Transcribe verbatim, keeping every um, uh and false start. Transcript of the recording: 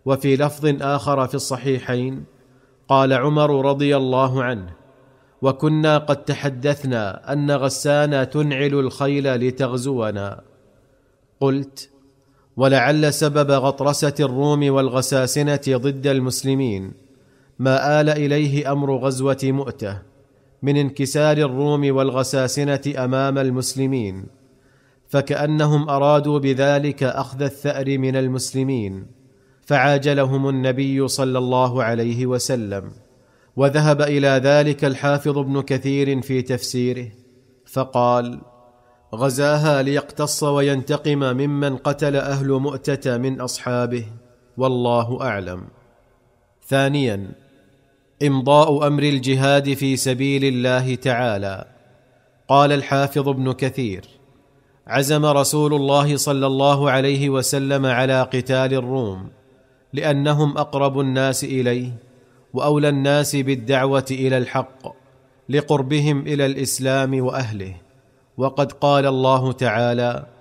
وفي لفظ آخر في الصحيحين قال عمر رضي الله عنه: وكنا قد تحدثنا أن غسان تنعل الخيل لتغزونا. قلت: ولعل سبب غطرسة الروم والغساسنة ضد المسلمين ما آل إليه أمر غزوة مؤتة من انكسار الروم والغساسنة أمام المسلمين، فكأنهم أرادوا بذلك أخذ الثأر من المسلمين، فعاجلهم النبي صلى الله عليه وسلم. وذهب إلى ذلك الحافظ ابن كثير في تفسيره فقال: غزاها ليقتص وينتقم ممن قتل أهل مؤتة من أصحابه، والله أعلم. ثانيا، إمضاء أمر الجهاد في سبيل الله تعالى. قال الحافظ ابن كثير: عزم رسول الله صلى الله عليه وسلم على قتال الروم لأنهم أقرب الناس إليه وأولى الناس بالدعوة إلى الحق لقربهم إلى الإسلام وأهله. وقد قال الله تعالى: